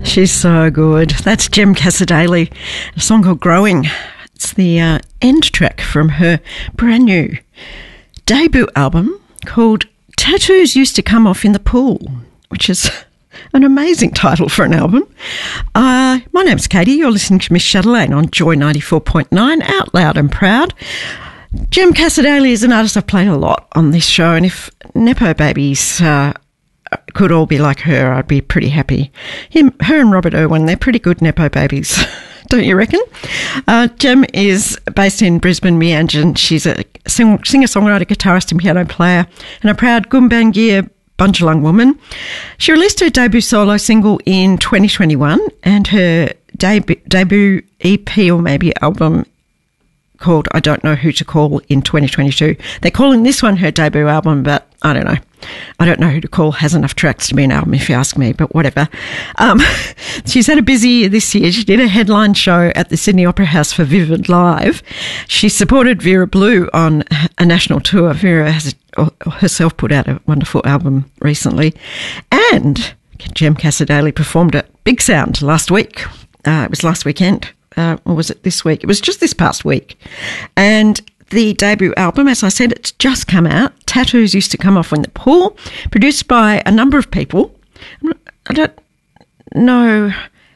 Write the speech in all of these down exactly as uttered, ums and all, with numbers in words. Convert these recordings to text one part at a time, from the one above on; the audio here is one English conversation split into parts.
She's so good. That's Jem Cassar-Daley, a song called Growing. It's the uh, end track from her brand new debut album called Tattoos Used to Come Off in the Pool, which is an amazing title for an album. Uh, my name's Katie. You're listening to Miss Chatelaine on Joy ninety-four point nine, Out Loud and Proud. Jem Cassar-Daley is an artist I've played a lot on this show, and if Nepo Babies uh, could all be like her, I'd be pretty happy. Him, her and Robert Irwin, they're pretty good Nepo Babies, don't you reckon? Uh, Jem is based in Brisbane, Meanjin. She's a sing- singer-songwriter, guitarist and piano player, and a proud Gumbaynggirr Bundjalung woman. She released her debut solo single in twenty twenty-one, and her debut, debut E P or maybe album called I Don't Know Who to Call in twenty twenty-two. They're calling this one her debut album, but I don't know. I Don't Know Who to Call has enough tracks to be an album, if you ask me, but whatever. Um, she's had a busy year this year. She did a headline show at the Sydney Opera House for Vivid Live. She supported Vera Blue on a national tour. Vera has herself put out a wonderful album recently. And Jem Cassar-Daley performed at Big Sound last week. Uh, it was last weekend. Uh, or was it this week? It was just this past week. And the debut album, as I said, it's just come out. Tattoos Used to Come Off in the Pool, produced by a number of people. I don't know.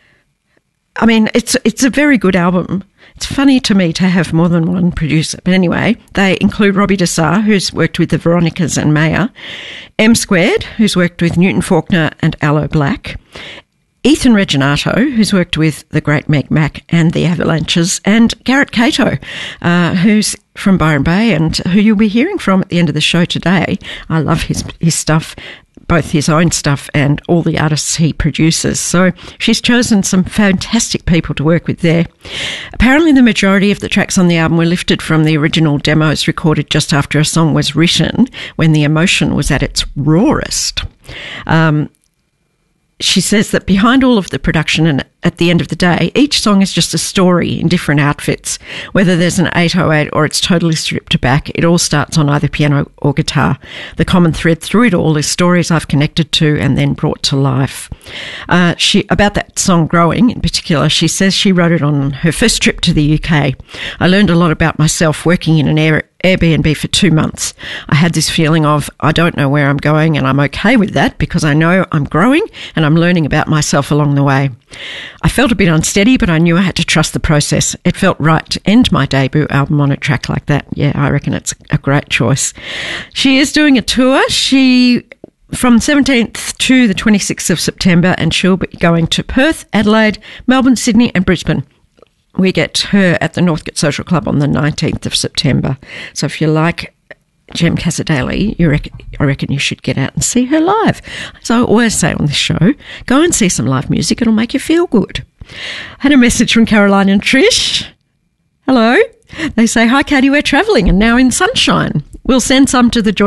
I mean, it's it's a very good album. It's funny to me to have more than one producer. But anyway, they include Robbie De Sa, who's worked with the Veronicas and Maya, M Squared, who's worked with Newton Faulkner and Aloe Black, Ethan Reginato, who's worked with the great Meg Mac and the Avalanches, and Garrett Cato, uh, who's from Byron Bay and who you'll be hearing from at the end of the show today. I love his his stuff, both his own stuff and all the artists he produces. So she's chosen some fantastic people to work with there. Apparently the majority of the tracks on the album were lifted from the original demos recorded just after a song was written, when the emotion was at its rawest. Um, She says that behind all of the production and at the end of the day, each song is just a story in different outfits. Whether there's an eight oh eight or it's totally stripped back, it all starts on either piano or guitar. The common thread through it all is stories I've connected to and then brought to life. Uh, she about that song Growing in particular, she says she wrote it on her first trip to the U K. I learned a lot about myself working in an air Airbnb for two months. I had this feeling of, I don't know where I'm going, and I'm okay with that because I know I'm growing and I'm learning about myself along the way. I felt a bit unsteady, but I knew I had to trust the process. It felt right to end my debut album on a track like that. Yeah, I reckon it's a great choice. She is doing a tour. She from seventeenth to the twenty-sixth of September, and she'll be going to Perth, Adelaide, Melbourne, Sydney and Brisbane. We get her at the Northcote Social Club on the nineteenth of September. So if you like Jem Cassar-Daley, you reckon, I reckon you should get out and see her live. As I always say on this show, go and see some live music. It'll make you feel good. I had a message from Caroline and Trish. Hello. They say, hi, Katie, we're travelling and now in sunshine. We'll send some to the Joy